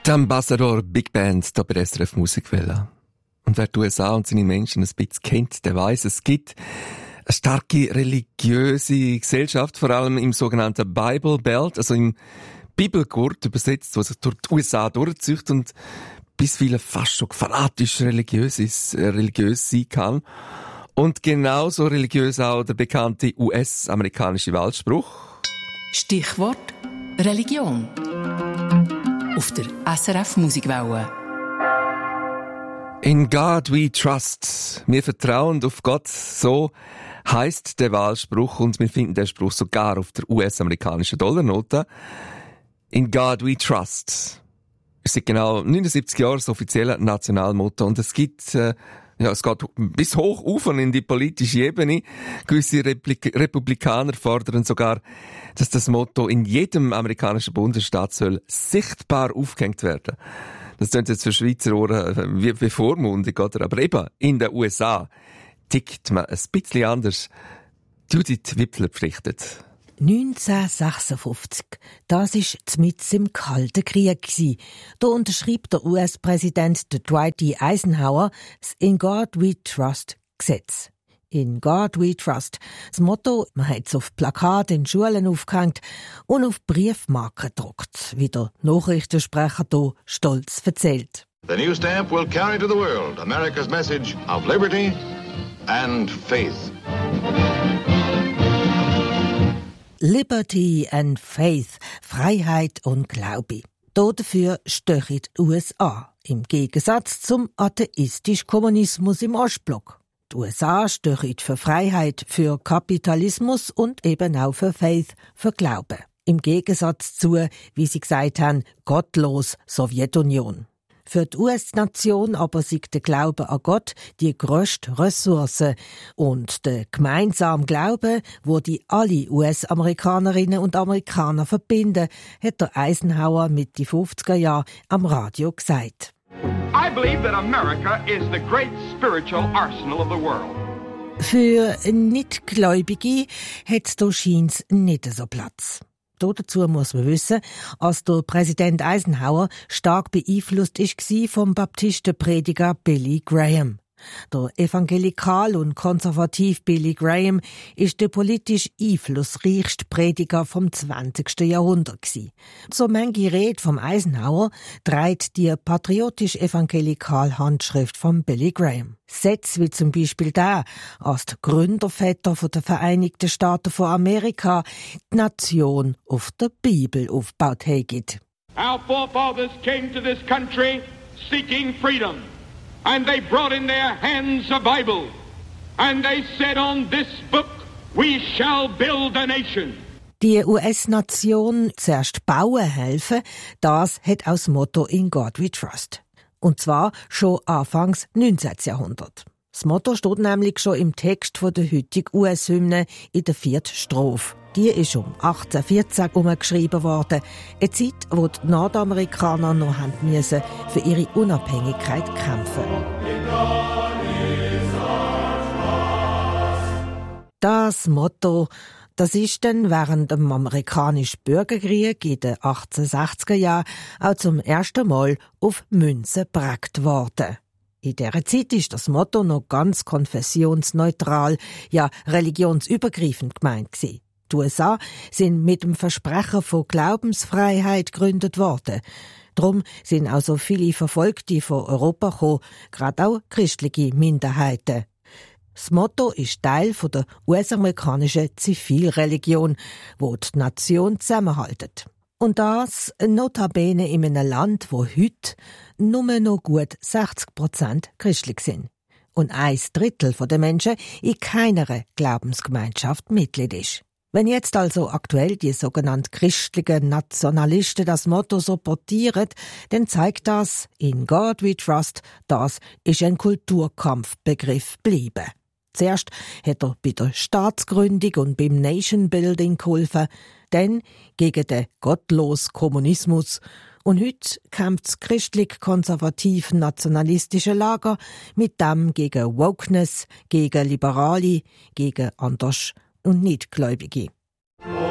Die Ambassador Big Band hier bei der SRF Musikwelle. Und wer die USA und seine Menschen ein bisschen kennt, der weiss, es gibt eine starke religiöse Gesellschaft, vor allem im sogenannten Bible Belt, also im Bibelgurt übersetzt, was sich durch die USA durchzieht und bis viele fast schon fanatisch religiös sein kann. Und genauso religiös auch der bekannte US-amerikanische Wahlspruch. Stichwort Religion. Auf der SRF Musikwelle. In God we trust. Wir vertrauen auf Gott. So heisst der Wahlspruch und wir finden den Spruch sogar auf der US-amerikanischen Dollarnote. In God we trust. Es ist genau 79 Jahre das offizielle Nationalmotto und es gibt, es geht bis hoch auf und in die politische Ebene. Gewisse Republikaner fordern sogar, dass das Motto in jedem amerikanischen Bundesstaat soll sichtbar aufgehängt werden. Das klingt jetzt für Schweizer Ohren wie vormundig, oder? Aber eben, in den USA tickt man ein bisschen anders. Judith Wipfler berichtet. 1956. Das war mitten im Kalten Krieg. Da unterschrieb der US-Präsident Dwight D. Eisenhower das In God We Trust Gesetz. In God We Trust. Das Motto, man hat es auf Plakate in Schulen aufgehängt und auf Briefmarken gedruckt, wie der Nachrichtensprecher hier stolz erzählt. The new stamp will carry to the world America's message of liberty and faith. Liberty and Faith, Freiheit und Glaube. Dafür stehen die USA, im Gegensatz zum atheistischen Kommunismus im Ostblock. Die USA stehen für Freiheit, für Kapitalismus und eben auch für Faith, für Glauben. Im Gegensatz zu, wie sie gesagt haben, gottlos Sowjetunion. Für die US-Nation aber ist der Glaube an Gott die grösste Ressource. Und der gemeinsame Glaube, wo die alle US-Amerikanerinnen und Amerikaner verbinden, hat der Eisenhower Mitte 50er Jahre am Radio gesagt. I believe that America is the great spiritual arsenal of the world. Für Nichtgläubige hat es hier scheint's nicht so Platz. Dazu muss man wissen, dass der Präsident Eisenhower stark beeinflusst war vom Baptistenprediger Billy Graham. Der evangelikal und konservativ Billy Graham ist der politisch einflussreichste Prediger vom 20. Jahrhundert gsi. So manche Rede vom Eisenhower trägt die patriotisch-evangelikal Handschrift von Billy Graham. Sätze wie zum Beispiel der, als die Gründerväter der Vereinigten Staaten von Amerika die Nation auf der Bibel aufgebaut haben. Our forefathers came to this country seeking freedom. And they brought in their hands a Bible. And they said, on this book we shall build a nation. Die US-Nation zuerst bauen helfen, das hat auch das Motto In God We Trust. Und zwar schon Anfangs 19. Jahrhundert. Das Motto steht nämlich schon im Text der heutigen US-Hymne in der 4. Strophe. Die ist um 1814 umgeschrieben worden. Eine Zeit, wo die Nordamerikaner noch müssen für ihre Unabhängigkeit kämpfen. Das Motto, das ist dann während dem amerikanischen Bürgerkrieg in den 1860er Jahren auch zum ersten Mal auf Münzen geprägt worden. In dieser Zeit ist das Motto noch ganz konfessionsneutral, ja religionsübergreifend gemeint gewesen. Die USA sind mit dem Versprechen von Glaubensfreiheit gegründet worden. Darum sind auch so viele Verfolgte von Europa gekommen, gerade auch christliche Minderheiten. Das Motto ist Teil der US-amerikanischen Zivilreligion, wo die Nation zusammenhält. Und das notabene in einem Land, wo heute nur noch gut 60% christlich sind. Und 1/3 der Menschen in keiner Glaubensgemeinschaft Mitglied ist. Wenn jetzt also aktuell die sogenannten christlichen Nationalisten das Motto so portieren, dann zeigt das, In God we trust, das ist ein Kulturkampfbegriff geblieben. Zuerst hat er bei der Staatsgründung und beim Nation-Building geholfen, dann gegen den gottlosen Kommunismus und heute kämpft das christlich-konservativ-nationalistische Lager mit dem gegen Wokeness, gegen Liberale, gegen anders und Nichtgläubige.